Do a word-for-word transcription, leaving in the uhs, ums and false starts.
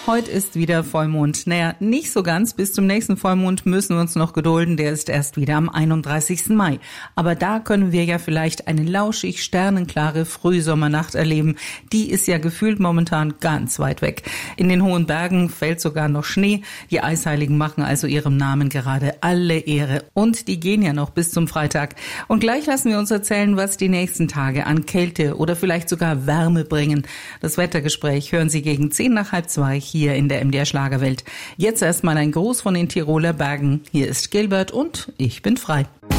Heute ist wieder Vollmond. Naja, nicht so ganz. Bis zum nächsten Vollmond müssen wir uns noch gedulden. Der ist erst wieder am einunddreißigsten Mai. Aber da können wir ja vielleicht eine lauschig sternenklare Frühsommernacht erleben. Die ist ja gefühlt momentan ganz weit weg. In den hohen Bergen fällt sogar noch Schnee. Die Eisheiligen machen also ihrem Namen gerade alle Ehre. Und die gehen ja noch bis zum Freitag. Und gleich lassen wir uns erzählen, was die nächsten Tage an Kälte oder vielleicht sogar Wärme bringen. Das Wettergespräch hören Sie gegen zehn nach halb zwei hier in der M D R Schlagerwelt. Jetzt erstmal ein Gruß von den Tiroler Bergen. Hier ist Gilbert und ich bin frei.